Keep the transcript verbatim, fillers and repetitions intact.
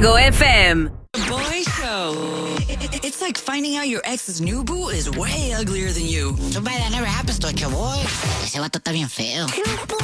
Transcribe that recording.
Fuego F M. The Boy Show. It's like finding out your ex's new boo is way uglier than you. Too bad that never happens to a boy. Ese vato está bien feo.